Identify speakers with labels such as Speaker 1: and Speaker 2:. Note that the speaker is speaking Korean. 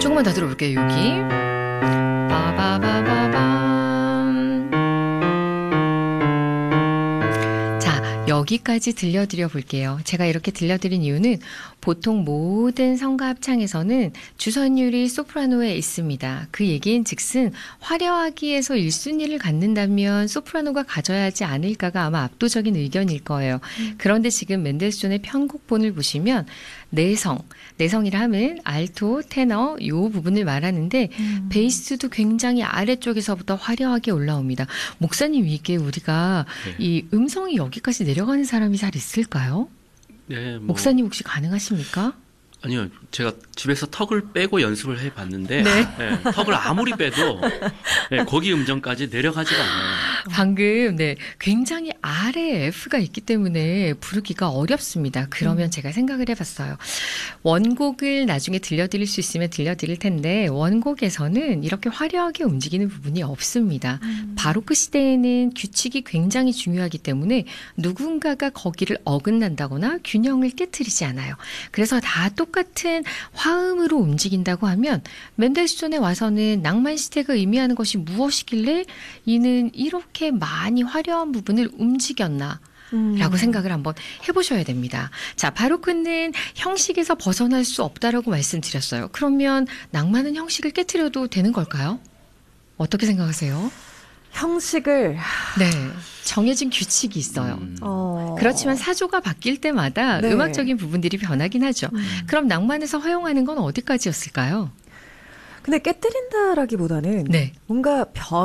Speaker 1: 조금만 더 들어볼게요. 여기. 빠바바바밤. 자, 여기까지 들려드려 볼게요. 제가 이렇게 들려드린 이유는 보통 모든 성가 합창에서는 주선율이 소프라노에 있습니다. 그 얘기인 즉슨 화려하기에서 1순위를 갖는다면 소프라노가 가져야 하지 않을까가 아마 압도적인 의견일 거예요. 그런데 지금 맨델스존의 편곡본을 보시면 내성이라 하면 알토, 테너 요 부분을 말하는데 베이스도 굉장히 아래쪽에서부터 화려하게 올라옵니다. 목사님 이게 우리가 이 음성이 여기까지 내려가는 사람이 잘 있을까요?
Speaker 2: 네,
Speaker 1: 목사님 혹시 가능하십니까?
Speaker 2: 아니요, 제가 집에서 턱을 빼고 연습을 해봤는데
Speaker 1: 네.
Speaker 2: 턱을 아무리 빼도 거기 음정까지 내려가지가 않아요.
Speaker 1: 방금 굉장히 아래에 F가 있기 때문에 부르기가 어렵습니다. 그러면 제가 생각을 해봤어요. 원곡을 나중에 들려드릴 수 있으면 들려드릴 텐데 원곡에서는 이렇게 화려하게 움직이는 부분이 없습니다. 바로크 시대에는 규칙이 굉장히 중요하기 때문에 누군가가 거기를 어긋난다거나 균형을 깨트리지 않아요. 그래서 다 똑같은 화음으로 움직인다고 하면 맨델스존에 와서는 낭만 시대가 의미하는 것이 무엇이길래 이는 이렇게 많이 화려한 부분을 움직였나 라고 생각을 한번 해보셔야 됩니다. 자, 바로크는 형식에서 벗어날 수 없다라고 말씀드렸어요. 그러면 낭만은 형식을 깨트려도 되는 걸까요? 어떻게 생각하세요?
Speaker 3: 형식을
Speaker 1: 정해진 규칙이 있어요. 그렇지만 사조가 바뀔 때마다 음악적인 부분들이 변하긴 하죠. 그럼 낭만에서 허용하는 건 어디까지였을까요?
Speaker 3: 근데 깨뜨린다라기보다는 뭔가